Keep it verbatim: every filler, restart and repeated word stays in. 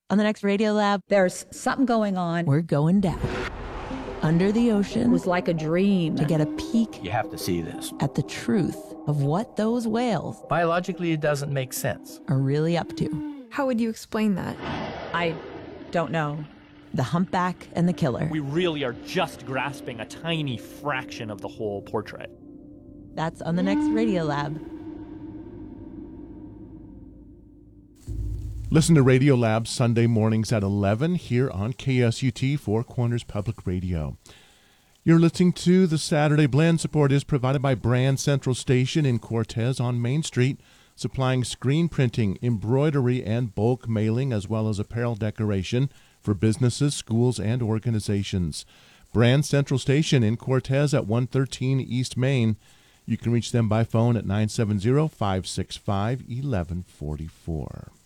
On the next Radio Lab, there's something going on. We're going down. Under the ocean. It was like a dream. To get a peek. You have to see this. At the truth of what those whales. Biologically, it doesn't make sense. Are really up to. How would you explain that? I don't know. The Humpback and the Killer. We really are just grasping a tiny fraction of the whole portrait. That's on the next Radio Lab. Listen to Radio Lab Sunday mornings at eleven here on K S U T Four Corners Public Radio. You're listening to the Saturday Blend. Support is provided by Brand Central Station in Cortez on Main Street, supplying screen printing, embroidery, and bulk mailing, as well as apparel decoration for businesses, schools, and organizations. Brand Central Station in Cortez at one thirteen East Main. You can reach them by phone at nine seven zero, five six five, one one four four.